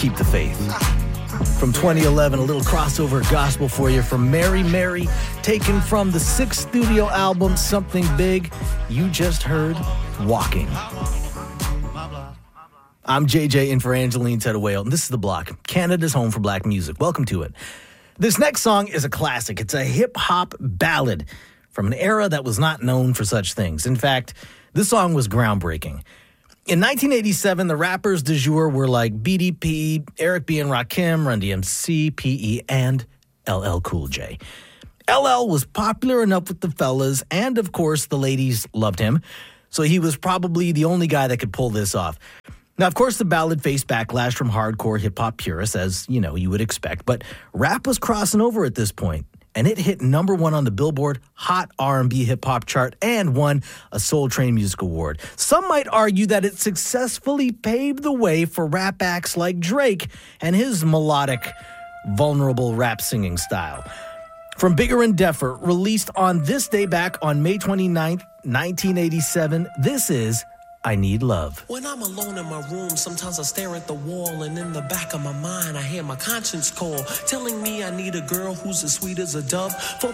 Keep the Faith. From 2011, a little crossover gospel for you from Mary Mary, taken from the 6th studio album, Something Big. You just heard Walking. I'm JJ in for Angeline Tettawale, and this is The Block, Canada's home for black music. Welcome to it. This next song is a classic. It's a hip-hop ballad from an era that was not known for such things. In fact, this song was groundbreaking. In 1987, the rappers du jour were like BDP, Eric B. and Rakim, Run DMC, P.E., and LL Cool J. LL was popular enough with the fellas, and of course, the ladies loved him, so he was probably the only guy that could pull this off. Now, of course, the ballad faced backlash from hardcore hip-hop purists, as, you would expect, but rap was crossing over at this point, and it hit number 1 on the Billboard Hot R&B Hip-Hop chart and won a Soul Train Music Award. Some might argue that it successfully paved the way for rap acts like Drake and his melodic, vulnerable rap singing style. From Bigger and Deffer, released on this day back on May 29th, 1987, this is I Need Love. When I'm alone in my room, sometimes I stare at the wall, and in the back of my mind, I hear my conscience call, telling me I need a girl who's as sweet as a dove. For